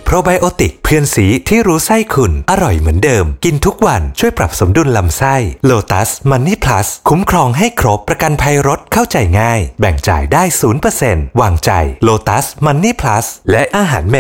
โปรไบโอติกเพื่อนสีที่รู้ไส้คุณอร่อยเหมือนเดิมกินทุกวันช่วยปรับสมดุลลำไส้โลตัสมันนี่พลัสคุ้มครองให้ครบประกันภัยรถเข้าใจง่ายแบ่งจ่ายได้ 0% วางใจโลตัสมันนี่พลัสและอาหารแมว